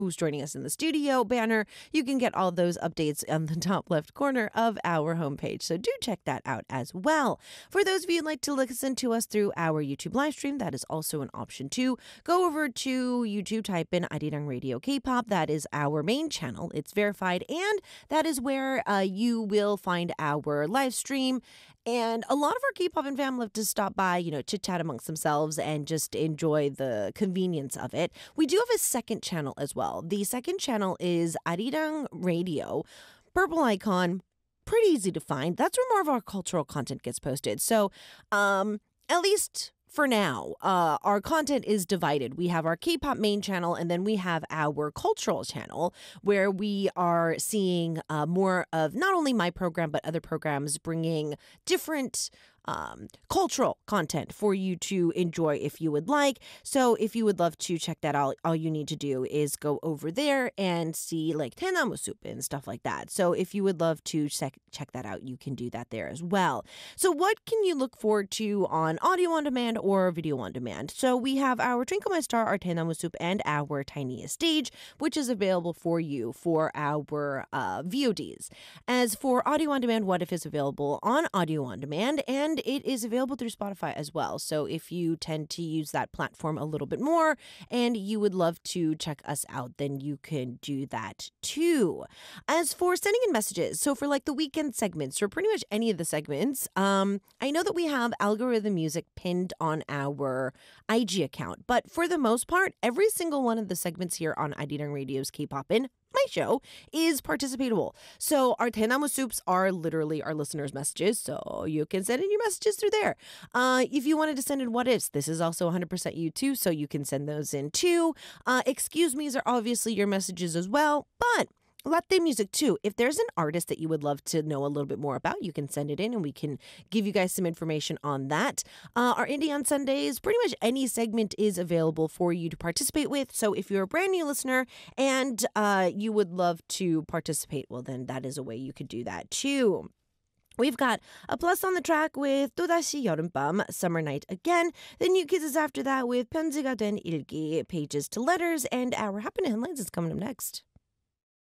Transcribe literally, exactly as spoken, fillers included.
who's joining us in the studio banner. You can get all those updates on the top left corner of our homepage. So do check that out as well. For those of you who'd like to listen to us through our YouTube live stream, that is also an option too. Go over to YouTube, type in Arirang Radio K-pop. That is our main channel. It's verified, and that is where uh, you will find our live stream. And a lot of our K-pop fan love to stop by, you know, chit-chat amongst themselves and just enjoy the convenience of it. We do have a second channel as well. The second channel is Arirang Radio. Purple icon, pretty easy to find. That's where more of our cultural content gets posted. So, um, at least for now, uh, our content is divided. We have our K-pop main channel, and then we have our cultural channel, where we are seeing uh, more of not only my program, but other programs bringing different um, cultural content for you to enjoy if you would like. So if you would love to check that out, all you need to do is go over there and see like Tenamu Soup and stuff like that. So if you would love to check check that out, you can do that there as well. So what can you look forward to on audio on demand or video on demand? So we have our Twinkle My Star, our Tenamu Soup, and our Tiniest Stage, which is available for you for our uh, V O Ds. As for audio on demand, What If is available on audio on demand, and it is available through Spotify as well. So if you tend to use that platform a little bit more and you would love to check us out, then you can do that too. As for sending in messages, so for like the weekend segments, for pretty much any of the segments, um, I know that we have algorithm music pinned on our I G account, but for the most part, every single one of the segments here on Arirang Radio's K-Popin, my show, is participatable. So our Tenamu Soups are literally our listeners' messages, so you can send in your messages through there. Uh, if you wanted to send in what ifs, this is also one hundred percent you too, so you can send those in too. Uh, excuse me's are obviously your messages as well, but latte music too. If there's an artist that you would love to know a little bit more about, you can send it in and we can give you guys some information on that. Uh, our Indie on Sundays, pretty much any segment is available for you to participate with. So if you're a brand new listener and uh, you would love to participate, well then that is a way you could do that too. We've got a plus on the track with 또다시 여름밤, Summer Night Again. The New Kids is after that with 편지가 된 일기, Pages to Letters, and our Happening Headlines is coming up next.